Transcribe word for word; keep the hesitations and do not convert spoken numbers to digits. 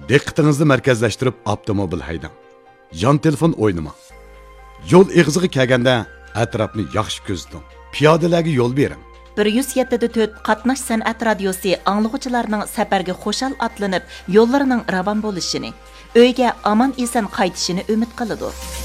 Diqqatingizni markazlashtirib avtomobil haydang. Yon telefon o'ynamang. Yo'l ig'ziga kelganda atrofni yaxshi ko'ziting. Piyodalarga yo'l bering. bir yuz yetti to'rt qatnash san'at radiosi anglag'uchilarning safarga xo'shal atlanib, yo'llarining ravon bo'lishini, uyga omon eson qaytishini umid qiladi.